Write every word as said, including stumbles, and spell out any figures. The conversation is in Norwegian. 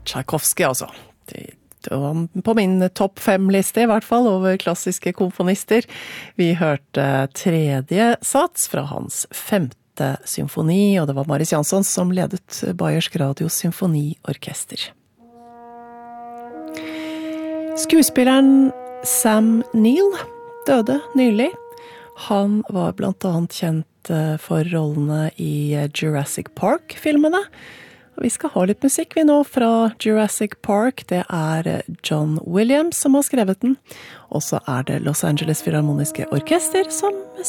Tchaikovsky, altså. Det var på min topp fem-liste, i hvert fall, over klassiske komponister. Vi hørte tredje sats fra hans femte symfoni, og det var Mariss Jansson som ledet Bayersk Radios symfoniorkester. Skuespilleren Sam Neill døde nylig. Han var blant annet kjent for rollene i Jurassic Park-filmene. Og vi skal ha litt musikk vi nå fra Jurassic Park. Det er John Williams som har skrevet den. Og så er det Los Angeles Philharmoniske Orkester som